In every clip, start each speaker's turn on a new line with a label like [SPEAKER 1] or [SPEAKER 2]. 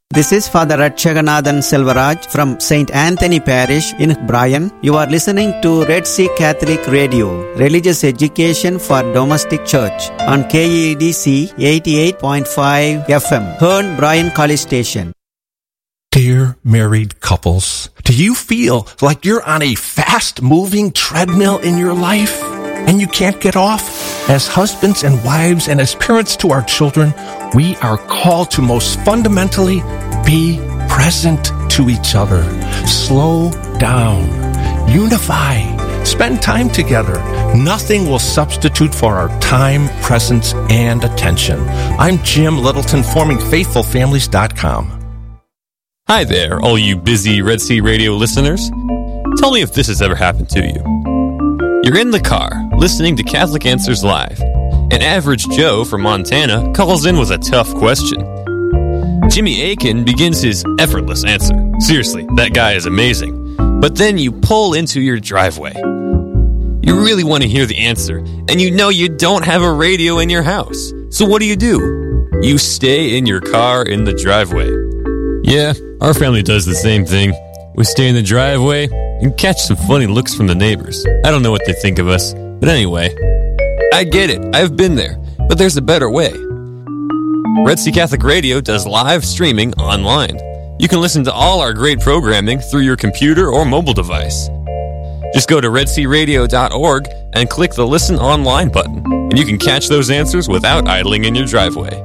[SPEAKER 1] This is Father Ratchaganathan Selvaraj from St. Anthony Parish in Bryan. You are listening to Red Sea Catholic Radio, religious education for domestic church on KEDC 88.5 FM, Hearn, Bryan College Station.
[SPEAKER 2] Dear married couples, do you feel like you're on a fast-moving treadmill in your life and you can't get off? As husbands and wives and as parents to our children, we are called to most fundamentally be present to each other. Slow down. Unify. Spend time together. Nothing will substitute for our time, presence, and attention. I'm Jim Littleton, forming FaithfulFamilies.com.
[SPEAKER 3] Hi there, all you busy Red Sea Radio listeners. Tell me if this has ever happened to you. You're in the car, listening to Catholic Answers Live. An average Joe from Montana calls in with a tough question. Jimmy Akin begins his effortless answer. Seriously, that guy is amazing. But then you pull into your driveway. You really want to hear the answer, and you know you don't have a radio in your house. So what do? You stay in your car in the driveway. Yeah, our family does the same thing. We stay in the driveway and catch some funny looks from the neighbors. I don't know what they think of us, but anyway, I get it. I've been there, but there's a better way. Red Sea Catholic Radio does live streaming online. You can listen to all our great programming through your computer or mobile device. Just go to redsearadio.org and click the Listen Online button, and you can catch those answers without idling in your driveway.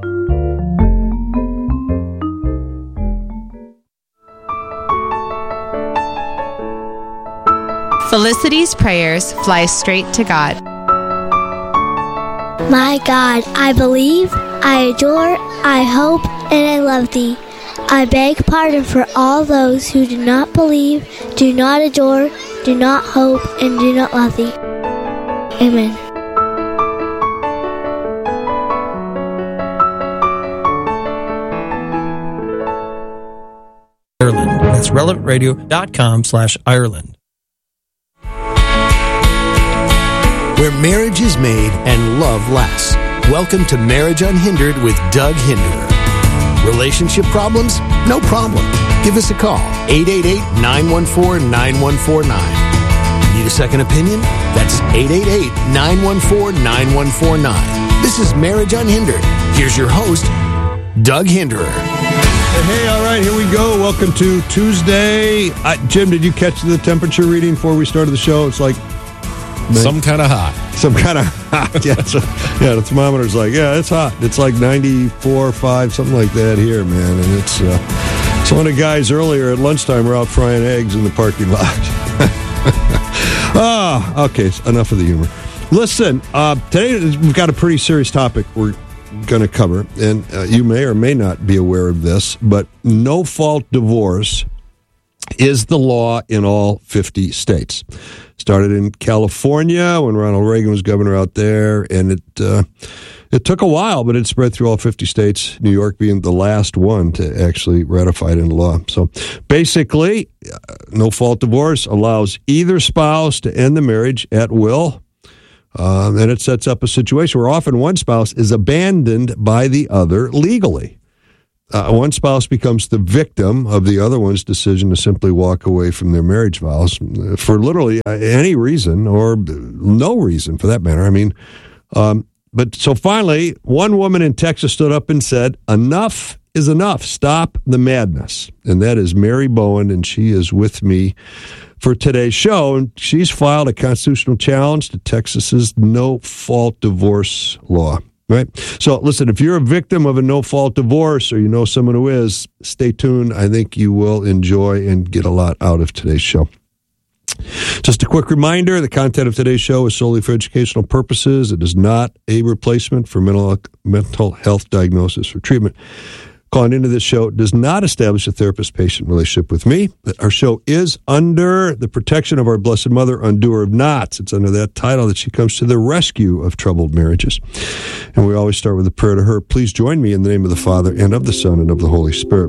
[SPEAKER 4] Felicity's prayers fly straight to God.
[SPEAKER 5] My God, I believe, I adore, I hope, and I love Thee. I beg pardon for all those who do not believe, do not adore, do not hope, and do not love Thee. Amen.
[SPEAKER 6] Ireland. That's relevantradio.com/Ireland.
[SPEAKER 7] Where marriage is made and love lasts. Welcome to Marriage Unhindered with Doug Hinderer. Relationship problems? No problem. Give us a call, 888-914-9149. Need a second opinion? That's 888-914-9149. This is Marriage Unhindered. Here's your host, Doug Hinderer.
[SPEAKER 8] Hey, all right, here we go. Welcome to Tuesday. Jim, did you catch the temperature reading before we started the show? It's like...
[SPEAKER 2] Some kind of hot.
[SPEAKER 8] Some kind of hot, yeah. The thermometer's like, yeah, it's hot. It's like 94.5, something like that here, man. And it's so one of the guys earlier at lunchtime were out frying eggs in the parking lot. Okay, enough of the humor. Listen, today we've got a pretty serious topic we're going to cover, and you may or may not be aware of this, but no-fault divorce is the law in all 50 states. Started in California when Ronald Reagan was governor out there, and it took a while, but it spread through all 50 states, New York being the last one to actually ratify it into law. So basically, no-fault divorce allows either spouse to end the marriage at will, and it sets up a situation where often one spouse is abandoned by the other legally. One spouse becomes the victim of the other one's decision to simply walk away from their marriage vows for literally any reason or no reason for that matter. I mean, but so finally, one woman in Texas stood up and said, enough is enough. Stop the madness. And that is Mary Bowen, and she is with me for today's show. And she's filed a constitutional challenge to Texas's no-fault divorce law. Right. So, listen, if you're a victim of a no-fault divorce or you know someone who is, stay tuned. I think you will enjoy and get a lot out of today's show. Just a quick reminder, the content of today's show is solely for educational purposes. It is not a replacement for mental health diagnosis or treatment. Calling into this show does not establish a therapist-patient relationship with me. Our show is under the protection of our Blessed Mother, Undoer of Knots. It's under that title that she comes to the rescue of troubled marriages. And we always start with a prayer to her. Please join me in the name of the Father, and of the Son, and of the Holy Spirit.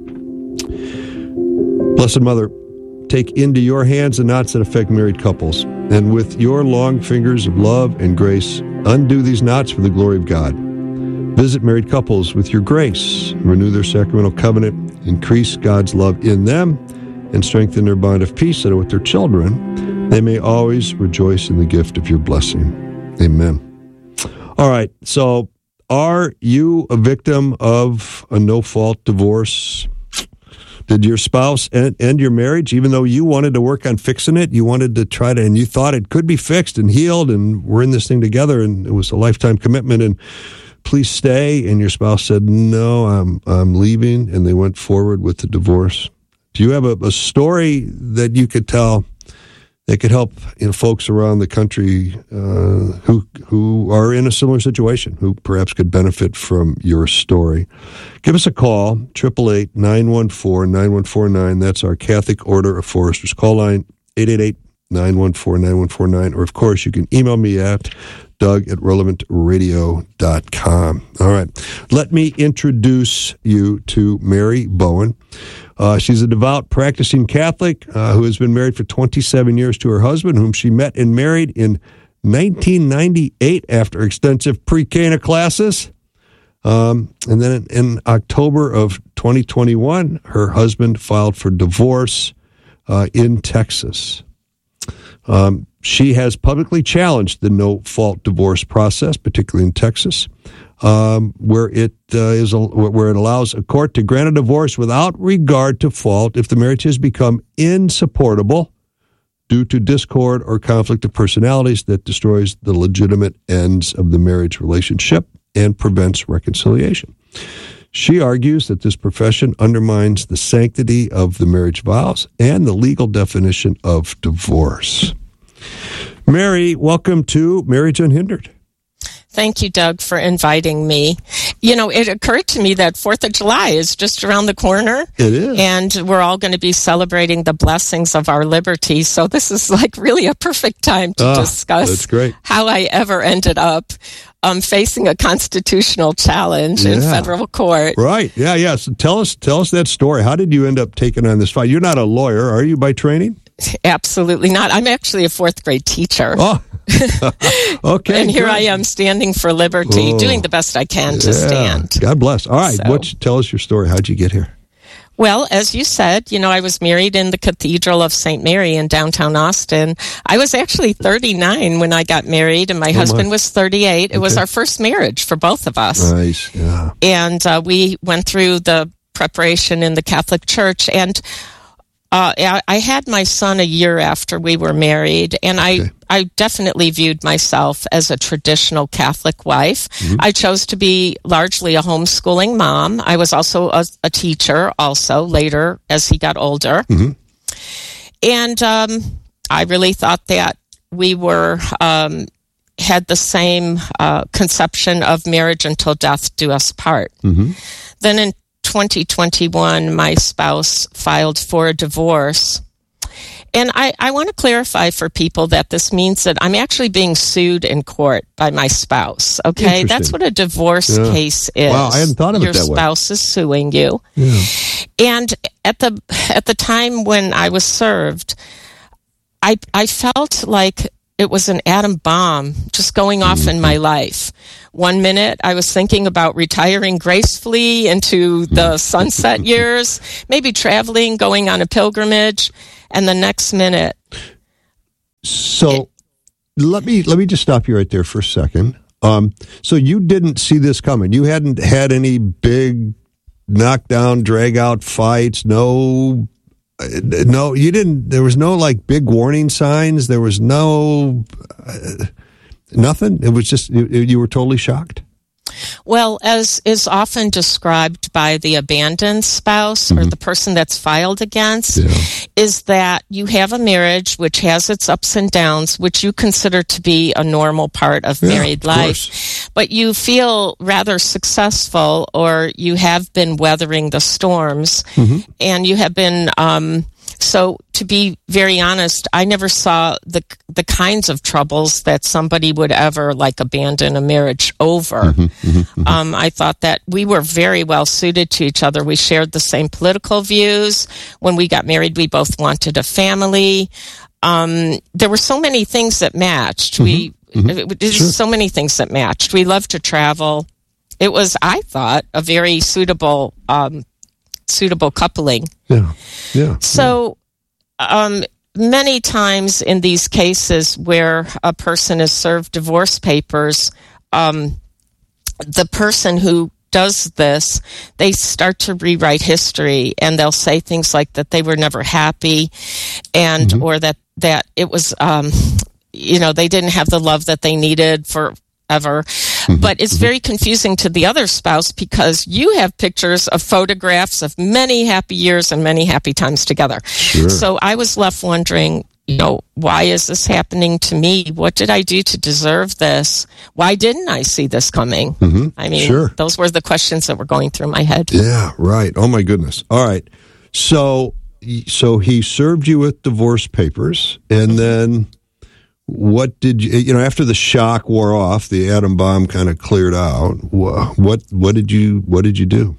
[SPEAKER 8] Blessed Mother, take into your hands the knots that affect married couples, and with your long fingers of love and grace, undo these knots for the glory of God. Visit married couples with your grace, renew their sacramental covenant, increase God's love in them, and strengthen their bond of peace so that with their children, they may always rejoice in the gift of your blessing. Amen. All right, so are you a victim of a no-fault divorce? Did your spouse end your marriage even though you wanted to work on fixing it? You wanted to try to, and you thought it could be fixed and healed, and we're in this thing together, and it was a lifetime commitment, and please stay, and your spouse said, no, I'm leaving, and they went forward with the divorce. Do you have a story that you could tell that could help folks around the country who are in a similar situation, who perhaps could benefit from your story? Give us a call, 888-914-9149. That's our Catholic Order of Foresters call line, 888-914-9149. Or, of course, you can email me at Doug@relevantradio.com. All right. Let me introduce you to Mary Bowen. She's a devout practicing Catholic who has been married for 27 years to her husband, whom she met and married in 1998 after extensive pre-Cana classes. And then in October of 2021, her husband filed for divorce in Texas. She has publicly challenged the no-fault divorce process, particularly in Texas, where it allows a court to grant a divorce without regard to fault if the marriage has become insupportable due to discord or conflict of personalities that destroys the legitimate ends of the marriage relationship and prevents reconciliation. She argues that this profession undermines the sanctity of the marriage vows and the legal definition of divorce. Mary, welcome to Marriage Unhindered.
[SPEAKER 6] Thank you, Doug, for inviting me. It occurred to me that 4th of July is just around the corner.
[SPEAKER 8] It is.
[SPEAKER 6] And we're all going to be celebrating the blessings of our liberty. So this is like really a perfect time to discuss
[SPEAKER 8] that's great.
[SPEAKER 6] How I ever ended up facing a constitutional challenge in federal court.
[SPEAKER 8] Right. Yeah. So tell us that story. How did you end up taking on this fight? You're not a lawyer, are you, by training?
[SPEAKER 6] Absolutely not. I'm actually a 4th grade teacher.
[SPEAKER 8] Oh. Okay.
[SPEAKER 6] And here
[SPEAKER 8] good.
[SPEAKER 6] I am standing for liberty, doing the best I can to stand.
[SPEAKER 8] God bless. All right. Tell us your story. How'd you get here?
[SPEAKER 6] Well, as you said, I was married in the Cathedral of St. Mary in downtown Austin. I was actually 39 when I got married, and my husband was 38. It was our first marriage for both of us.
[SPEAKER 8] Nice. Yeah.
[SPEAKER 6] And we went through the preparation in the Catholic Church, and I had my son a year after we were married, and I definitely viewed myself as a traditional Catholic wife. Mm-hmm. I chose to be largely a homeschooling mom. I was also a teacher later as he got older. Mm-hmm. And I really thought that we were had the same conception of marriage until death do us part. Mm-hmm. Then in 2021, my spouse filed for a divorce. And I want to clarify for people that this means that I'm actually being sued in court by my spouse. Okay, that's what a divorce case is.
[SPEAKER 8] Wow, I hadn't thought of it that way.
[SPEAKER 6] Your spouse is suing you.
[SPEAKER 8] Yeah.
[SPEAKER 6] And at the time when I was served, I felt like it was an atom bomb just going off in my life. One minute, I was thinking about retiring gracefully into the sunset years, maybe traveling, going on a pilgrimage, and the next minute.
[SPEAKER 8] So let me just stop you right there for a second. So you didn't see this coming. You hadn't had any big knockdown, drag out fights. No, you didn't. There was no big warning signs. There was no nothing. It was just you were totally shocked.
[SPEAKER 6] Well, as is often described by the abandoned spouse or the person that's filed against, is that you have a marriage which has its ups and downs, which you consider to be a normal part of married life, but you feel rather successful, or you have been weathering the storms, and you have been so to be very honest, I never saw the kinds of troubles that somebody would ever abandon a marriage over. I thought that we were very well suited to each other. We shared the same political views. When we got married, we both wanted a family. There were so many things that matched. So many things that matched. We loved to travel. it was, I thought, a very suitable coupling.
[SPEAKER 8] Yeah.
[SPEAKER 6] So, many times in these cases where a person is served divorce papers, the person who does this, they start to rewrite history, and they'll say things like that they were never happy, and or that it was, they didn't have the love that they needed forever. But it's very confusing to the other spouse because you have pictures of photographs of many happy years and many happy times together.
[SPEAKER 8] Sure.
[SPEAKER 6] So I was left wondering, why is this happening to me? What did I do to deserve this? Why didn't I see this coming? I mean, those were the questions that were going through my head.
[SPEAKER 8] Yeah, right. Oh, my goodness. All right. So he served you with divorce papers, and then what did you, after the shock wore off, the atom bomb kind of cleared out, what did you do?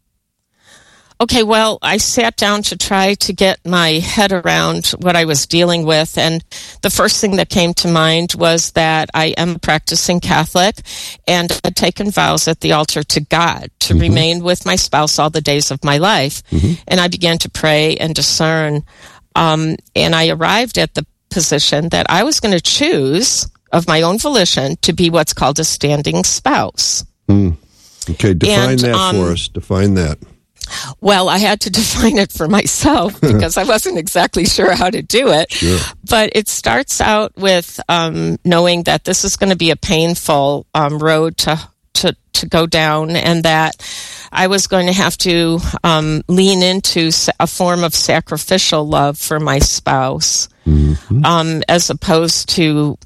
[SPEAKER 6] Okay, well, I sat down to try to get my head around what I was dealing with, and the first thing that came to mind was that I am a practicing Catholic and had taken vows at the altar to God to remain with my spouse all the days of my life. And I began to pray and discern, and I arrived at the position that I was going to choose of my own volition to be what's called a standing spouse.
[SPEAKER 8] Okay, define that for us. Define that.
[SPEAKER 6] Well, I had to define it for myself because I wasn't exactly sure how to do it.
[SPEAKER 8] Sure.
[SPEAKER 6] But it starts out with knowing that this is going to be a painful road to go down, and that I was going to have to lean into a form of sacrificial love for my spouse, as opposed to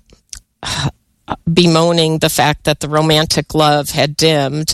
[SPEAKER 6] bemoaning the fact that the romantic love had dimmed.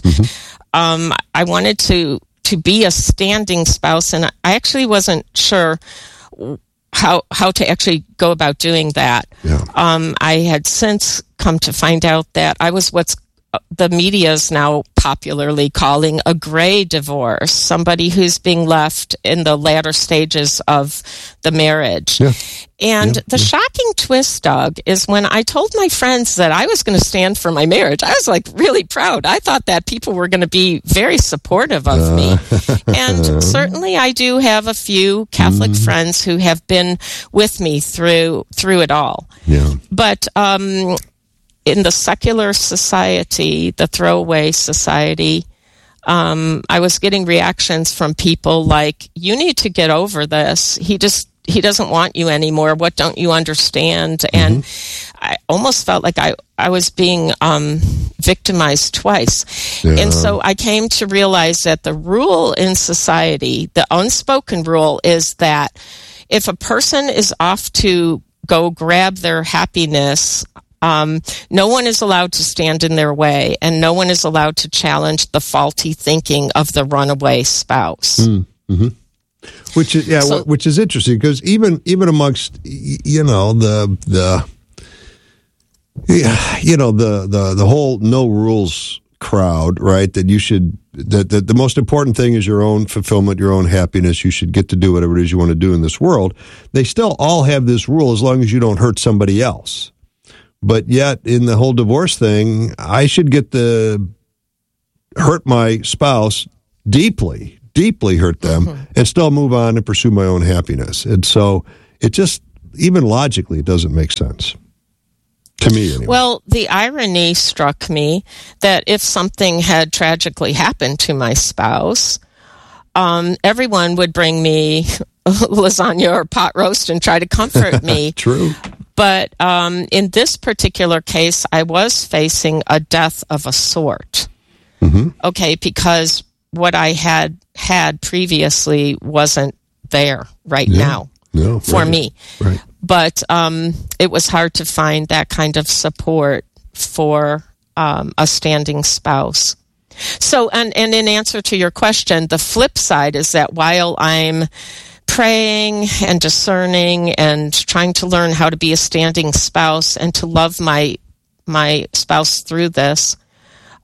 [SPEAKER 6] I wanted to be a standing spouse, and I actually wasn't sure how to actually go about doing that.
[SPEAKER 8] Yeah.
[SPEAKER 6] I had since come to find out that I was what's the media is now popularly calling a gray divorce, somebody who's being left in the latter stages of the marriage.
[SPEAKER 8] Yeah.
[SPEAKER 6] And the shocking twist, Doug, is when I told my friends that I was going to stand for my marriage, I was like really proud. I thought that people were going to be very supportive of me. And certainly I do have a few Catholic friends who have been with me through it all.
[SPEAKER 8] Yeah.
[SPEAKER 6] But in the secular society, the throwaway society, I was getting reactions from people like, you need to get over this. He doesn't want you anymore. What don't you understand? And I almost felt like I was being victimized twice.
[SPEAKER 8] Yeah.
[SPEAKER 6] And so I came to realize that the rule in society, the unspoken rule, is that if a person is off to go grab their happiness, no one is allowed to stand in their way, and no one is allowed to challenge the faulty thinking of the runaway spouse.
[SPEAKER 8] Which is interesting, because even amongst the whole no rules crowd, right? That you should that the most important thing is your own fulfillment, your own happiness. You should get to do whatever it is you want to do in this world. They still all have this rule as long as you don't hurt somebody else. But yet, in the whole divorce thing, I should get to hurt my spouse deeply hurt them, and still move on and pursue my own happiness. And so it just, even logically, it doesn't make sense. To me, anyway. Well,
[SPEAKER 6] the irony struck me that if something had tragically happened to my spouse, everyone would bring me lasagna or pot roast and try to comfort me.
[SPEAKER 8] True.
[SPEAKER 6] But in this particular case, I was facing a death of a sort. Okay, because what I had previously wasn't there now for me.
[SPEAKER 8] Right.
[SPEAKER 6] But it was hard to find that kind of support for a standing spouse. So, and in answer to your question, the flip side is that while I'm praying and discerning and trying to learn how to be a standing spouse and to love my spouse through this,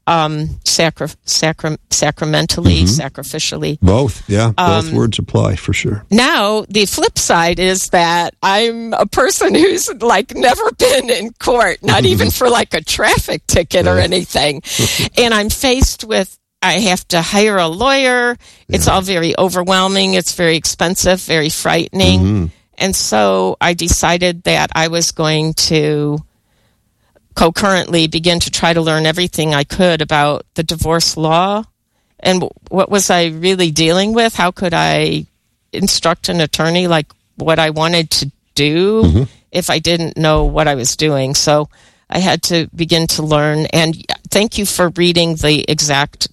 [SPEAKER 6] sacramentally, sacrificially.
[SPEAKER 8] Both, yeah. Both words apply for sure.
[SPEAKER 6] Now, the flip side is that I'm a person who's like never been in court, not even for like a traffic ticket or anything. And I'm faced with, I have to hire a lawyer. It's all very overwhelming. It's very expensive, very frightening. And so I decided that I was going to concurrently begin to try to learn everything I could about the divorce law and what was I really dealing with. How could I instruct an attorney like what I wanted to do if I didn't know what I was doing? So I had to begin to learn. And thank you for reading the exact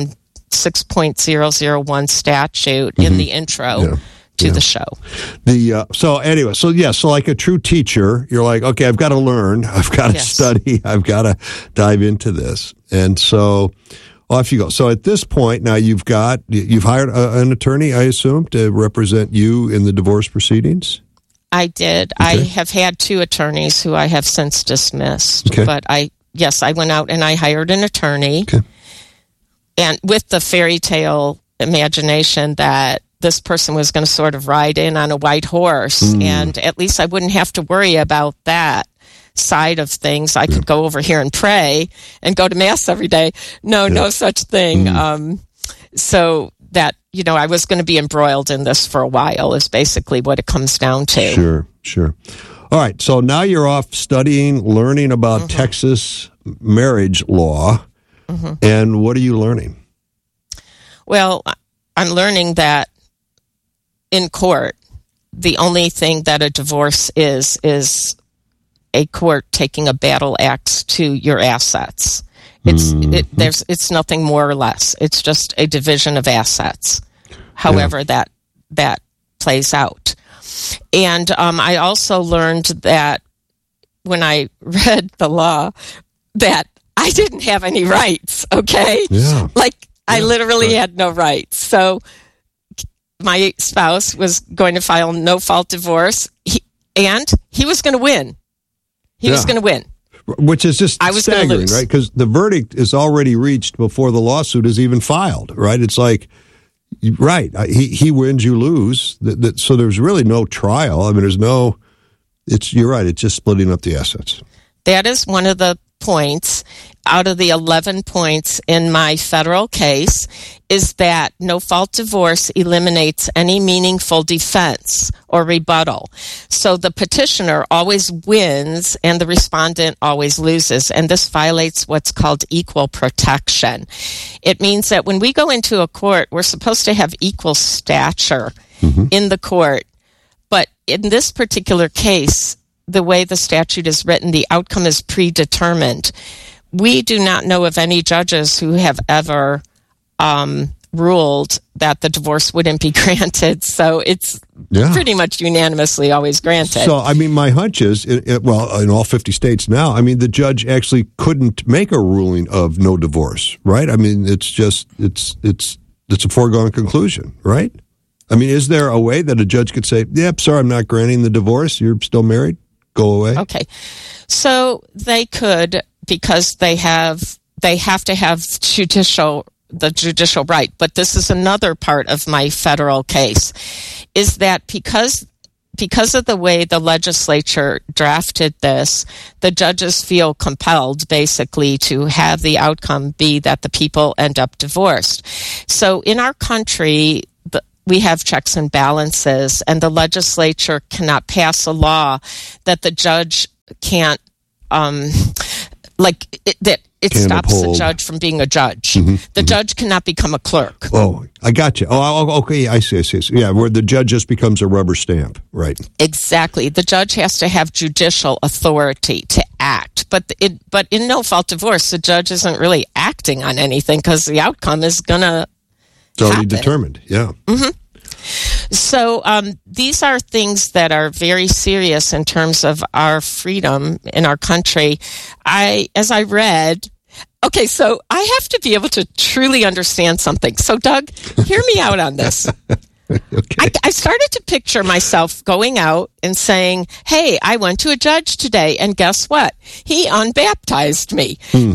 [SPEAKER 6] 6.001 statute in the intro to the show. So like a true teacher, you're like, okay, I've got to learn, I've got to study, I've got to dive into this. And so off you go. So at this point now you've hired an attorney, I assume, to represent you in the divorce proceedings? I did. Okay. I have had 2 attorneys who I have since dismissed, but I went out and I hired an attorney and with the fairy tale imagination that this person was going to sort of ride in on a white horse, and at least I wouldn't have to worry about that side of things. I could go over here and pray and go to mass every day. No such thing. So that, I was going to be embroiled in this for a while is basically what it comes down to.
[SPEAKER 8] Sure. All right. So now you're off studying, learning about Texas marriage law. And what are you learning?
[SPEAKER 6] Well, I'm learning that in court, the only thing that a divorce is a court taking a battle axe to your assets. It's nothing more or less. It's just a division of assets. However, that plays out. And I also learned that when I read the law, that I didn't have any rights. Okay, I literally had no rights. So my spouse was going to file no-fault divorce, and he was going to win. He was going to win.
[SPEAKER 8] Which is just staggering, right? Because the verdict is already reached before the lawsuit is even filed, right? It's like, he wins, you lose. So there's really no trial. I mean, you're right, it's just splitting up the assets.
[SPEAKER 6] That is one of the points out of the 11 points in my federal case is that no-fault divorce eliminates any meaningful defense or rebuttal. So the petitioner always wins and the respondent always loses, and this violates what's called equal protection. It means that when we go into a court, we're supposed to have equal stature in the court, but in this particular case, the way the statute is written, the outcome is predetermined. We do not know of any judges who have ever ruled that the divorce wouldn't be granted. So it's pretty much unanimously always granted.
[SPEAKER 8] So, I mean, my hunch is, in all 50 states now, I mean, the judge actually couldn't make a ruling of no divorce, right? I mean, it's a foregone conclusion, right? I mean, is there a way that a judge could say, yep, sorry, I'm not granting the divorce, you're still married? Go away.
[SPEAKER 6] Okay. So they could, because they have to have the judicial right. But this is another part of my federal case, is that because of the way the legislature drafted this, the judges feel compelled basically to have the outcome be that the people end up divorced. So in our country, we have checks and balances, and the legislature cannot pass a law that the judge can't, it stops the judge from being a judge. The judge cannot become a clerk.
[SPEAKER 8] Oh, I got you. Oh, okay, I see. Yeah, where the judge just becomes a rubber stamp, right?
[SPEAKER 6] Exactly. The judge has to have judicial authority to act. But in no-fault divorce, the judge isn't really acting on anything because the outcome is going to
[SPEAKER 8] It's already determined, yeah.
[SPEAKER 6] So these are things that are very serious in terms of our freedom in our country. As I read, okay, so I have to be able to truly understand something. So, Doug, hear me out on this. Okay. I started to picture myself going out and saying, hey, I went to a judge today, and guess what? He unbaptized me. Now,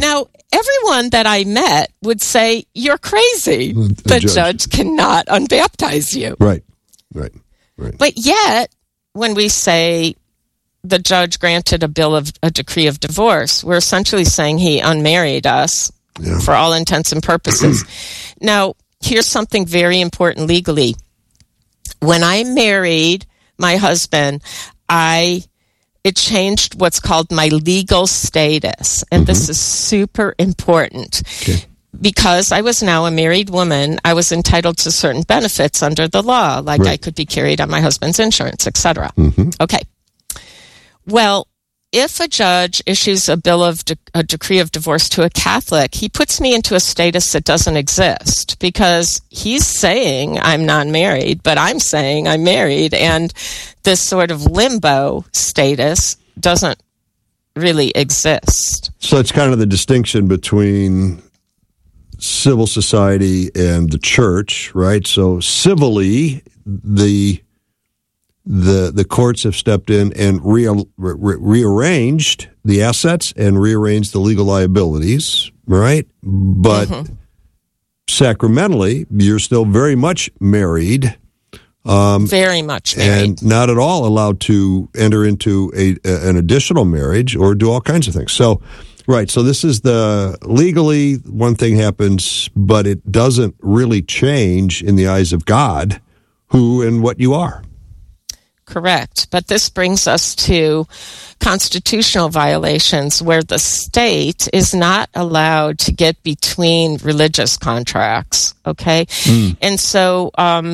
[SPEAKER 6] everyone that I met would say, "You're crazy. The judge cannot unbaptize you."
[SPEAKER 8] Right.
[SPEAKER 6] But yet, when we say the judge granted a decree of divorce, we're essentially saying he unmarried us for all intents and purposes. Now, here's something very important legally. When I married my husband, it changed what's called my legal status. And this is super important. Okay. Because I was now a married woman, I was entitled to certain benefits under the law, like I could be carried on my husband's insurance, etc. Okay. Well, if a judge issues a decree of divorce to a Catholic, he puts me into a status that doesn't exist, because he's saying I'm non-married, but I'm saying I'm married, and this sort of limbo status doesn't really exist.
[SPEAKER 8] So it's kind of the distinction between civil society and the church, right? So civilly, the courts have stepped in and rearranged the assets and rearranged the legal liabilities, right? But sacramentally, you're still very much married.
[SPEAKER 6] Very much married.
[SPEAKER 8] And not at all allowed to enter into an additional marriage or do all kinds of things. So, right, so this is legally, one thing happens, but it doesn't really change in the eyes of God who and what you are.
[SPEAKER 6] Correct. But this brings us to constitutional violations where the state is not allowed to get between religious contracts, okay? And so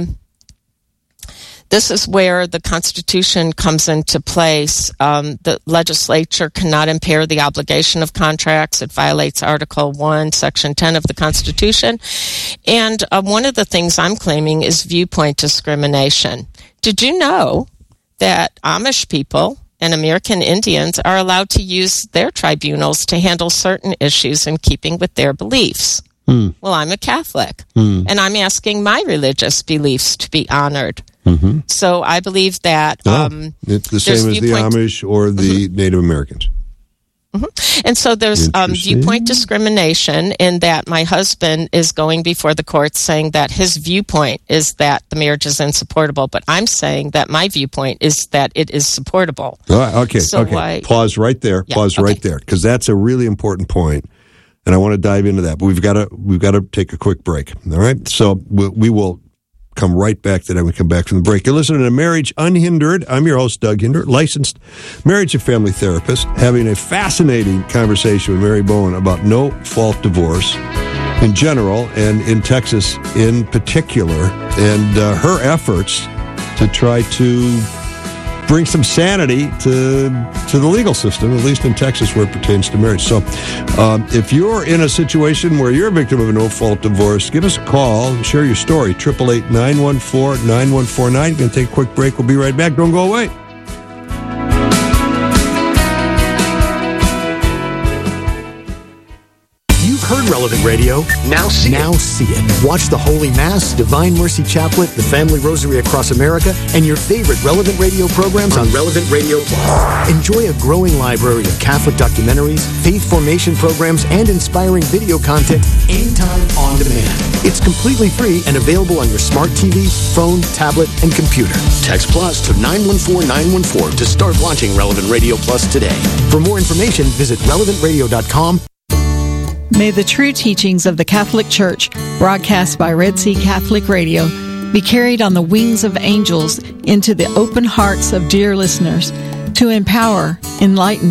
[SPEAKER 6] this is where the Constitution comes into place. The legislature cannot impair the obligation of contracts. It violates Article 1, Section 10 of the Constitution. And one of the things I'm claiming is viewpoint discrimination. Did you know that Amish people and American Indians are allowed to use their tribunals to handle certain issues in keeping with their beliefs? Well, I'm a Catholic, and I'm asking my religious beliefs to be honored. So I believe that
[SPEAKER 8] it's the same as the Amish or the Native Americans.
[SPEAKER 6] And so there's viewpoint discrimination in that my husband is going before the courts saying that his viewpoint is that the marriage is insupportable, but I'm saying that my viewpoint is that it is supportable.
[SPEAKER 8] Okay. Pause right there. Right there, because that's a really important point, and I want to dive into that. But we've got to take a quick break. All right, so we will come right back to that when we come back from the break. You're listening to Marriage Unhindered. I'm your host, Doug Hinder, licensed marriage and family therapist, having a fascinating conversation with Mary Bowen about no-fault divorce in general and in Texas in particular, and her efforts to try to bring some sanity to the legal system, at least in Texas where it pertains to marriage. So if you're in a situation where you're a victim of a no-fault divorce, give us a call and share your story. 888-914-9149. We're going to take a quick break. We'll be right back. Don't go away.
[SPEAKER 7] Heard Relevant Radio. Now see it. Watch the Holy Mass, Divine Mercy Chaplet, the Family Rosary Across America, and your favorite Relevant Radio programs on Relevant Radio Plus. Enjoy a growing library of Catholic documentaries, faith formation programs, and inspiring video content anytime on demand. It's completely free and available on your smart TV, phone, tablet, and computer. Text Plus to 914-914 to start watching Relevant Radio Plus today. For more information, visit relevantradio.com.
[SPEAKER 9] May the true teachings of the Catholic Church, broadcast by Red Sea Catholic Radio, be carried on the wings of angels into the open hearts of dear listeners to empower, enlighten,